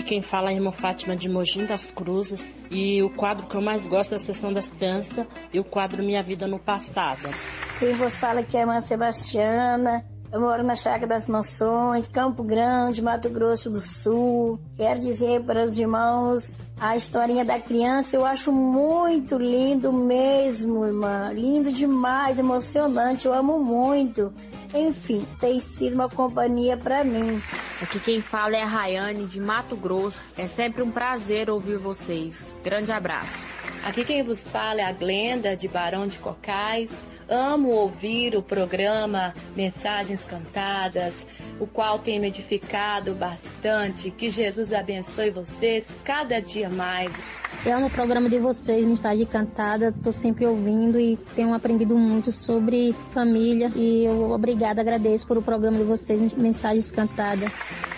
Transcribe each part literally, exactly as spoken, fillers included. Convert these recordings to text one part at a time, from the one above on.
quem fala é a irmã Fátima de Mogi das Cruzes. E o quadro que eu mais gosto é a Sessão das Crianças e o quadro Minha Vida no Passado. Quem vos fala aqui é a irmã Sebastiana. Eu moro na Chácara das Mansões, Campo Grande, Mato Grosso do Sul. Quero dizer para os irmãos a historinha da criança. Eu acho muito lindo mesmo, irmã. Lindo demais, emocionante. Eu amo muito. Enfim, tem sido uma companhia para mim. Aqui quem fala é a Rayane de Mato Grosso. É sempre um prazer ouvir vocês. Grande abraço. Aqui quem vos fala é a Glenda de Barão de Cocais. Amo ouvir o programa Mensagens Cantadas, o qual tem me edificado bastante. Que Jesus abençoe vocês cada dia mais. Eu amo o programa de vocês, Mensagem Cantada. Estou sempre ouvindo e tenho aprendido muito sobre família. E eu, obrigada, agradeço por o programa de vocês, Mensagens Cantadas.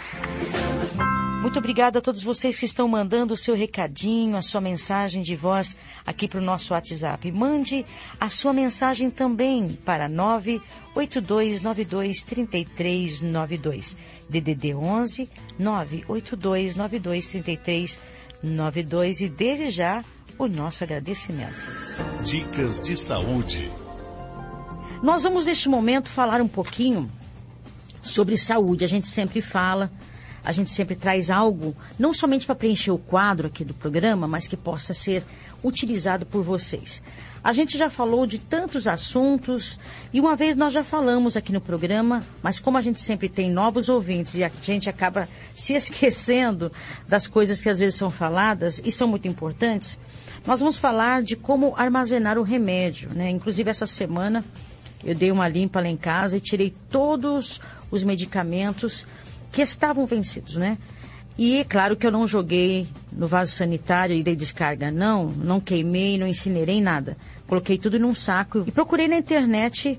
Muito obrigada a todos vocês que estão mandando o seu recadinho, a sua mensagem de voz aqui para o nosso WhatsApp. Mande a sua mensagem também para nove oito dois nove dois três três nove dois. D D D onze nove oito dois nove dois três três nove dois. E desde já o nosso agradecimento. Dicas de saúde. Nós vamos neste momento falar um pouquinho sobre saúde. A gente sempre fala... A gente sempre traz algo, não somente para preencher o quadro aqui do programa, mas que possa ser utilizado por vocês. A gente já falou de tantos assuntos e uma vez nós já falamos aqui no programa, mas como a gente sempre tem novos ouvintes e a gente acaba se esquecendo das coisas que às vezes são faladas e são muito importantes, nós vamos falar de como armazenar o remédio, né? Inclusive essa semana eu dei uma limpa lá em casa e tirei todos os medicamentos que estavam vencidos, né? E é claro que eu não joguei no vaso sanitário e dei descarga, não, não queimei, não incinerei nada. Coloquei tudo num saco e procurei na internet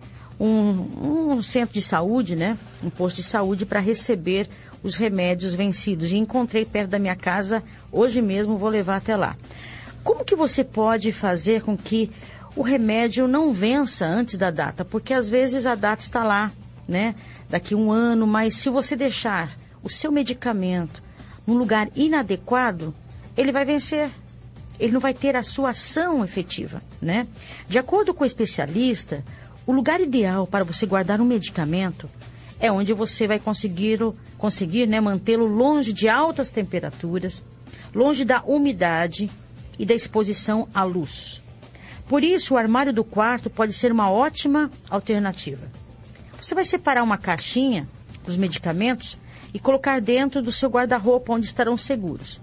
um, um centro de saúde, né? Um posto de saúde para receber os remédios vencidos. E encontrei perto da minha casa, hoje mesmo vou levar até lá. Como que você pode fazer com que o remédio não vença antes da data? Porque às vezes a data está lá, né? Daqui um ano, mas se você deixar o seu medicamento num lugar inadequado, ele vai vencer. Ele não vai ter a sua ação efetiva, né? De acordo com o especialista, o lugar ideal para você guardar um medicamento é onde você vai conseguir, conseguir né, mantê-lo longe de altas temperaturas, longe da umidade e da exposição à luz. Por isso, o armário do quarto pode ser uma ótima alternativa. Você vai separar uma caixinha dos medicamentos e colocar dentro do seu guarda-roupa onde estarão seguros.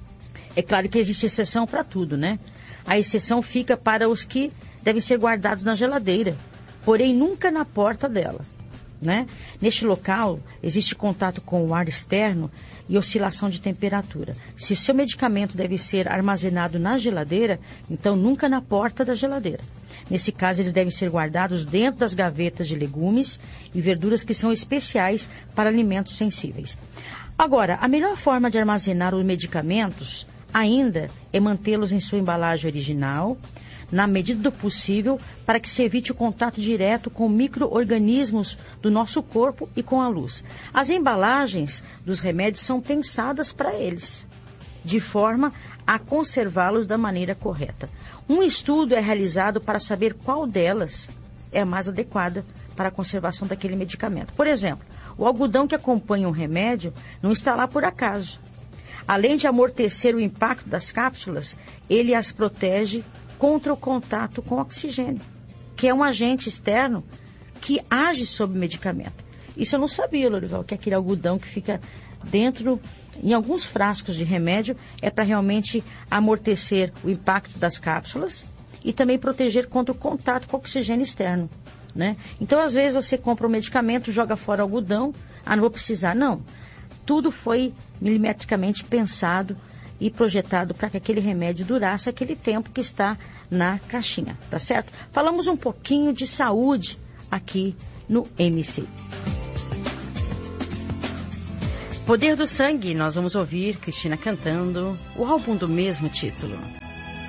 É claro que existe exceção para tudo, né? A exceção fica para os que devem ser guardados na geladeira, porém nunca na porta dela, né? Neste local existe contato com o ar externo e oscilação de temperatura. Se seu medicamento deve ser armazenado na geladeira, então nunca na porta da geladeira. Nesse caso, eles devem ser guardados dentro das gavetas de legumes e verduras que são especiais para alimentos sensíveis. Agora, a melhor forma de armazenar os medicamentos ainda é mantê-los em sua embalagem original, na medida do possível, para que se evite o contato direto com micro-organismos do nosso corpo e com a luz. As embalagens dos remédios são pensadas para eles, de forma a conservá-los da maneira correta. Um estudo é realizado para saber qual delas é a mais adequada para a conservação daquele medicamento. Por exemplo, o algodão que acompanha um remédio não está lá por acaso. Além de amortecer o impacto das cápsulas, ele as protege contra o contato com oxigênio, que é um agente externo que age sobre o medicamento. Isso eu não sabia, Lorival, que aquele algodão que fica dentro, em alguns frascos de remédio, é para realmente amortecer o impacto das cápsulas e também proteger contra o contato com o oxigênio externo, né? Então, às vezes, você compra um medicamento, joga fora o algodão, ah, não vou precisar. Não. Tudo foi milimetricamente pensado e projetado para que aquele remédio durasse aquele tempo que está na caixinha, tá certo? Falamos um pouquinho de saúde aqui no M C. Poder do Sangue, nós vamos ouvir Cristina cantando o álbum do mesmo título.